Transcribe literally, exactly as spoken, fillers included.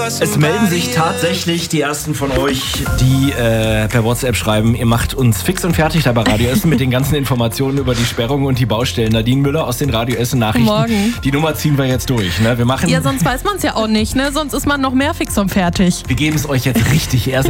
Es melden sich tatsächlich die ersten von euch, die äh, per WhatsApp schreiben, ihr macht uns fix und fertig da bei Radio Essen mit den ganzen Informationen über die Sperrung und die Baustellen. Nadine Müller aus den Radio Essen Nachrichten. Morgen. Die Nummer ziehen wir jetzt durch. Ne? Wir machen, Ja, sonst weiß man es ja auch nicht, ne? Sonst ist man noch mehr fix und fertig. wir geben es euch jetzt richtig erst